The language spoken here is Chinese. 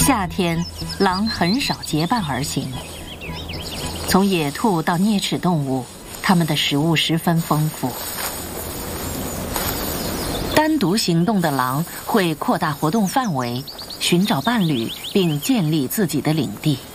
夏天，狼很少结伴而行。从野兔到啮齿动物，它们的食物十分丰富。单独行动的狼会扩大活动范围，寻找伴侣，并建立自己的领地。